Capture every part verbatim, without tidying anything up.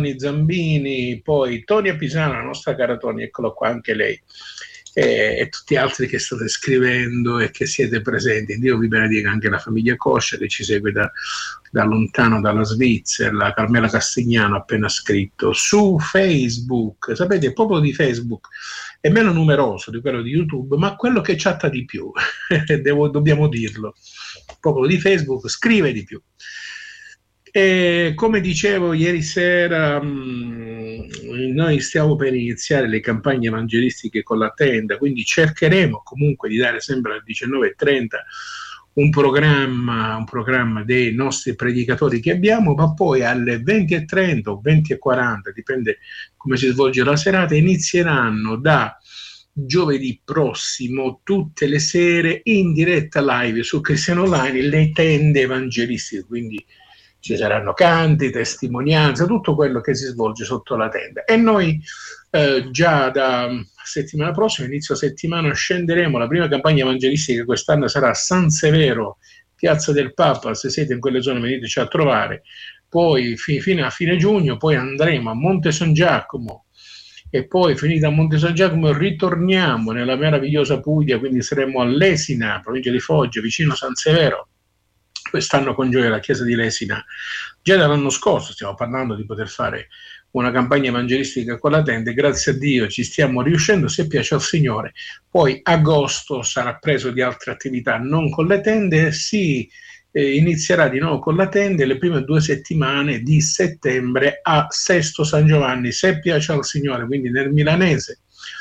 Tony Zambini, poi Tonia Pisano, la nostra cara Tony, eccolo qua anche lei, e, e tutti altri che state scrivendo e che siete presenti. Dio vi benedica, anche la famiglia Coscia che ci segue da, da lontano, dalla Svizzera, la Carmela Castignano appena scritto, su Facebook. Sapete, il popolo di Facebook è meno numeroso di quello di YouTube, ma quello che chatta di più, Devo, dobbiamo dirlo, il popolo di Facebook scrive di più. E come dicevo ieri sera, mh, noi stiamo per iniziare le campagne evangelistiche con la tenda, quindi cercheremo comunque di dare sempre alle diciannove e trenta un programma, un programma dei nostri predicatori che abbiamo, ma poi alle venti e trenta o venti e quaranta, dipende come si svolge la serata, inizieranno da giovedì prossimo tutte le sere in diretta live su Cristiano Online le tende evangelistiche, quindi ci saranno canti, testimonianze, tutto quello che si svolge sotto la tenda. E noi eh, già da settimana prossima, inizio settimana, scenderemo. La prima campagna evangelistica quest'anno sarà a San Severo, Piazza del Papa. Se siete in quelle zone veniteci a trovare. Poi fi- fino a fine giugno, poi andremo a Monte San Giacomo e poi finita a Monte San Giacomo ritorniamo nella meravigliosa Puglia, quindi saremo a Lesina, provincia di Foggia, vicino a San Severo. Quest'anno con gioia la chiesa di Lesina, già dall'anno scorso stiamo parlando di poter fare una campagna evangelistica con la tenda, e grazie a Dio ci stiamo riuscendo, se piace al Signore. Poi agosto sarà preso di altre attività, non con le tende, si eh, inizierà di nuovo con la tenda le prime due settimane di settembre a Sesto San Giovanni, se piace al Signore, quindi nel milanese.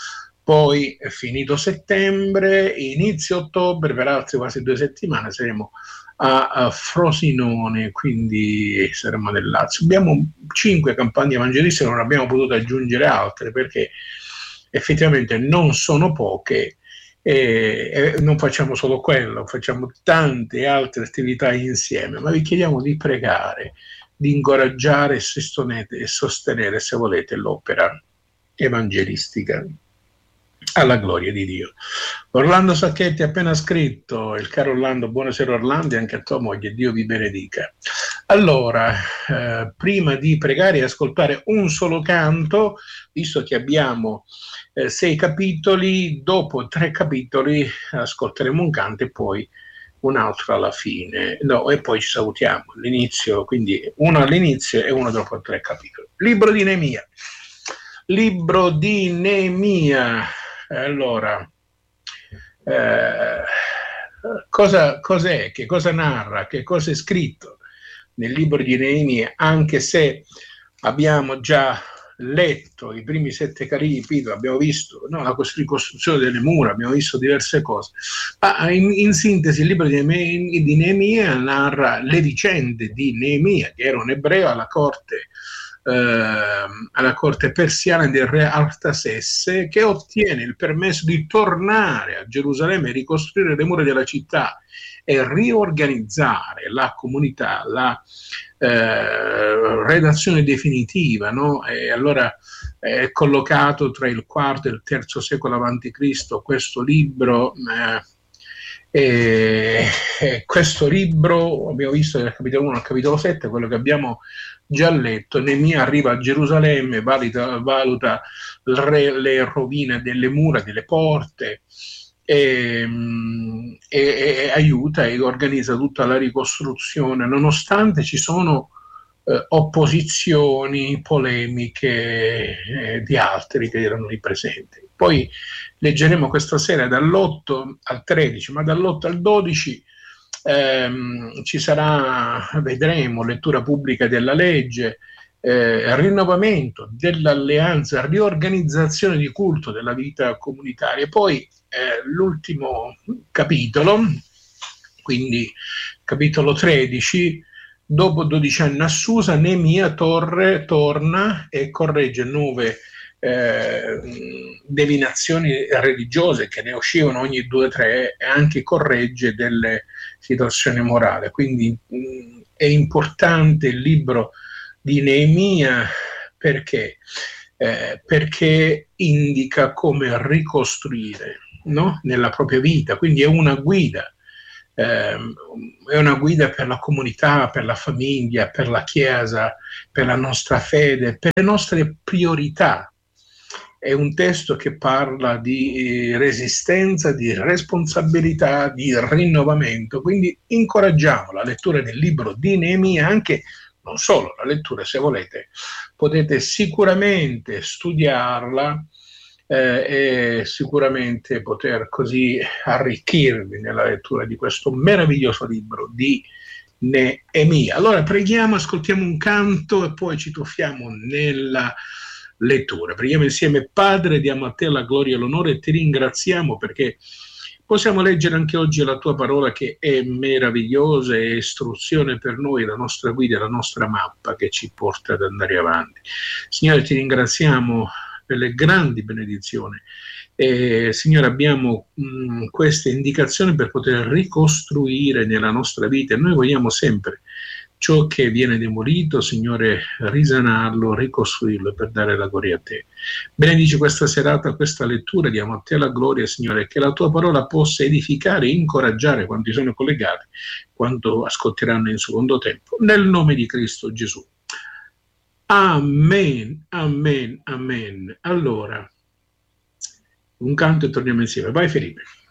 Poi finito settembre, inizio ottobre, per altre quasi due settimane saremo a, a Frosinone, quindi saremo nel Lazio. Abbiamo cinque campagne evangelistiche, non abbiamo potuto aggiungere altre perché effettivamente non sono poche e, e non facciamo solo quello, facciamo tante altre attività insieme, ma vi chiediamo di pregare, di incoraggiare e sostenere, se volete, l'opera evangelistica alla gloria di Dio. Orlando Sacchetti ha appena scritto, il caro Orlando, buonasera Orlando, e anche a tua moglie, Dio vi benedica. Allora, eh, prima di pregare e ascoltare un solo canto, visto che abbiamo eh, sei capitoli, dopo tre capitoli ascolteremo un canto e poi un altro alla fine, no, e poi ci salutiamo all'inizio, quindi uno all'inizio e uno dopo tre capitoli. Libro di Neemia. Libro di Neemia. Allora, eh, cosa, cos'è, che cosa narra, che cosa è scritto nel libro di Neemia, anche se abbiamo già letto i primi sette capitoli, abbiamo visto no, la ricostruzione delle mura, abbiamo visto diverse cose, ma in, in sintesi il libro di Neemia, di Neemia narra le vicende di Neemia, che era un ebreo alla corte Uh, alla corte persiana del re Artasesse, che ottiene il permesso di tornare a Gerusalemme e ricostruire le mura della città e riorganizzare la comunità, la uh, redazione definitiva, no? E allora è collocato tra il quarto e il terzo secolo avanti Cristo questo libro. Uh, E, e questo libro abbiamo visto dal capitolo uno al capitolo sette, quello che abbiamo già letto. Neemia arriva a Gerusalemme, valuta, valuta le, le rovine delle mura, delle porte e, e, e aiuta e organizza tutta la ricostruzione, nonostante ci sono eh, opposizioni, polemiche eh, di altri che erano lì presenti. Poi leggeremo questa sera dall'otto al tredici, ma dall'otto al dodici ehm, ci sarà, vedremo, lettura pubblica della legge, eh, rinnovamento dell'alleanza, riorganizzazione di culto della vita comunitaria. Poi eh, l'ultimo capitolo, quindi capitolo tredici, dopo dodici anni a Susa, Neemia torre, torna e corregge nuove Eh, divinazioni religiose che ne uscivano ogni due o tre, e anche corregge delle situazioni morali. Quindi mh, è importante il libro di Neemia perché, eh, perché indica come ricostruire, no? Nella propria vita, quindi è una guida eh, è una guida per la comunità, per la famiglia, per la Chiesa, per la nostra fede, per le nostre priorità. È un testo che parla di resistenza, di responsabilità, di rinnovamento, quindi incoraggiamo la lettura del libro di Neemia, anche non solo la lettura, se volete, potete sicuramente studiarla eh, e sicuramente poter così arricchirvi nella lettura di questo meraviglioso libro di Neemia. Allora preghiamo, ascoltiamo un canto e poi ci tuffiamo nella lettura. Preghiamo insieme. Padre, diamo a te la gloria e l'onore e ti ringraziamo perché possiamo leggere anche oggi la tua parola, che è meravigliosa, è istruzione per noi, la nostra guida, la nostra mappa che ci porta ad andare avanti. Signore, ti ringraziamo per le grandi benedizioni. E, Signore, abbiamo mh, queste indicazioni per poter ricostruire nella nostra vita, e noi vogliamo sempre ciò che viene demolito, Signore, risanarlo, ricostruirlo per dare la gloria a te. Benedici questa serata, questa lettura, diamo a te la gloria, Signore, che la tua parola possa edificare e incoraggiare quanti sono collegati, quando ascolteranno in secondo tempo, nel nome di Cristo Gesù. Amen, amen, amen. Allora, un canto e torniamo insieme. Vai Felipe.